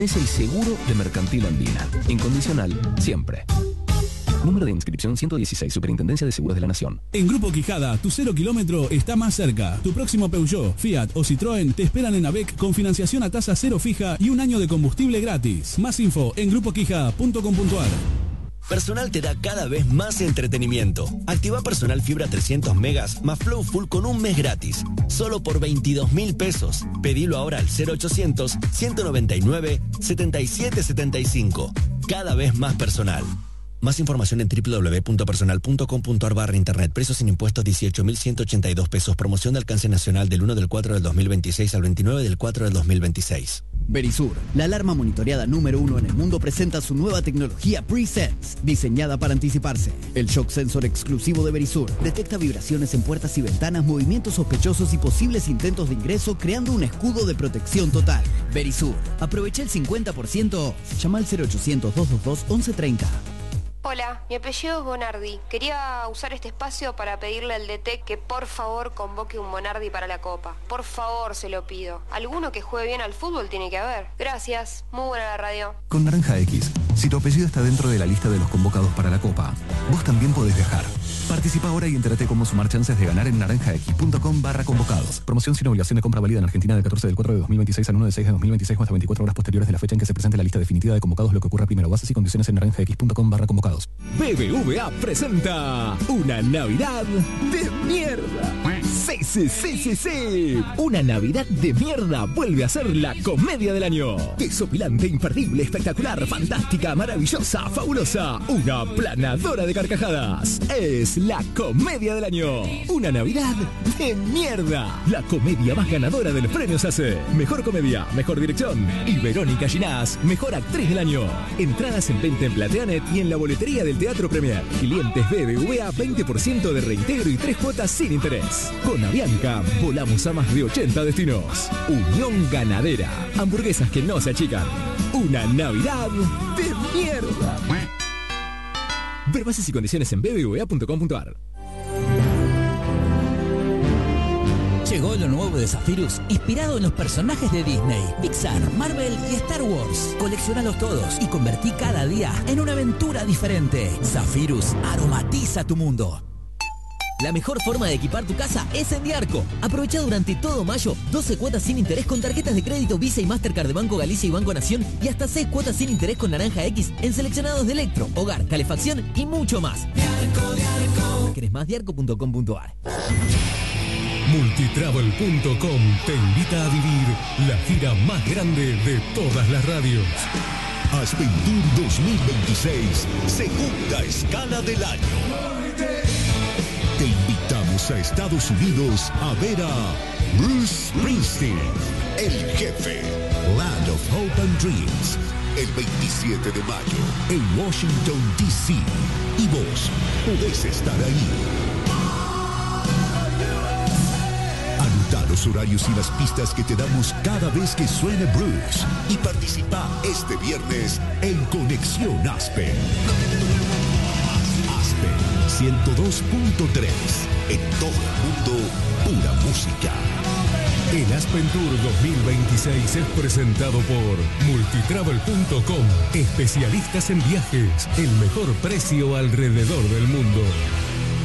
Es el seguro de Mercantil Andina. Incondicional, siempre. Número de inscripción 116, Superintendencia de Seguros de la Nación. En Grupo Quijada, tu 0 kilómetro está más cerca. Tu próximo Peugeot, Fiat o Citroën te esperan en ABEC con financiación a tasa cero fija y un año de combustible gratis. Más info en grupoquijada.com.ar. Personal te da cada vez más entretenimiento. Activa Personal Fibra 300 megas más Flow Full con un mes gratis. Solo por 22.000 pesos. Pedilo ahora al 0800 199 7775. Cada vez más personal. Más información en www.personal.com.ar/internet. Precios sin impuestos 18.182 pesos. Promoción de alcance nacional del 1 del 4 del 2026 al 29 del 4 del 2026. Verisur, la alarma monitoreada número 1 en el mundo, presenta su nueva tecnología Pre-Sense, diseñada para anticiparse. El shock sensor exclusivo de Verisur detecta vibraciones en puertas y ventanas, movimientos sospechosos y posibles intentos de ingreso, creando un escudo de protección total. Verisur, aprovecha el 50%. Llama al 0800-222-1130. Hola, mi apellido es Bonardi. Quería usar este espacio para pedirle al DT que por favor convoque un Bonardi para la Copa. Por favor, se lo pido. Alguno que juegue bien al fútbol tiene que haber. Gracias. Muy buena la radio. Con Naranja X, si tu apellido está dentro de la lista de los convocados para la Copa, vos también podés viajar. Participa ahora y entérate cómo sumar chances de ganar en naranjax.com/convocados. Promoción sin obligación de compra válida en Argentina del 14 del 4 de 2026 al 1 de 6 de 2026 o hasta 24 horas posteriores de la fecha en que se presente la lista definitiva de convocados, lo que ocurra primero. Bases y condiciones en naranjax.com/convocados. BBVA presenta una Navidad de mierda. Sí. Una Navidad de mierda vuelve a ser la comedia del año. Desopilante, imperdible, espectacular, fantástica, maravillosa, fabulosa. Una planadora de carcajadas. Es la comedia del año. Una Navidad de mierda. La comedia más ganadora de los premios ACE. Mejor comedia, mejor dirección. Y Verónica Ginás, mejor actriz del año. Entradas en venta en Plateanet y en la boletería del Teatro Premier. Clientes BBVA, 20% de reintegro y 3 cuotas sin interés. Con Avianca, volamos a más de 80 destinos. Unión Ganadera. Hamburguesas que no se achican. Una Navidad de mierda. Ver bases y condiciones en bbva.com.ar. Llegó lo nuevo de Zephyrus, inspirado en los personajes de Disney, Pixar, Marvel y Star Wars. Colecciónalos todos y convertí cada día en una aventura diferente. Zephyrus aromatiza tu mundo. La mejor forma de equipar tu casa es en Diarco. Aprovecha durante todo mayo 12 cuotas sin interés con tarjetas de crédito Visa y Mastercard de Banco Galicia y Banco Nación y hasta 6 cuotas sin interés con Naranja X en seleccionados de electro, hogar, calefacción y mucho más. Diarco. ¿Querés más? Diarco.com.ar. Multitravel.com te invita a vivir la gira más grande de todas las radios. Aspentour 2026, segunda escala del año. Te invitamos a Estados Unidos a ver a Bruce Springsteen, el jefe, Land of Hope and Dreams, el 27 de mayo en Washington, D.C. Y vos podés estar ahí. Anota los horarios y las pistas que te damos cada vez que suene Bruce y participa este viernes en Conexión Aspen. Aspen 102.3. En todo el mundo, pura música. El Aspen Tour 2026 es presentado por Multitravel.com. Especialistas en viajes. El mejor precio alrededor del mundo.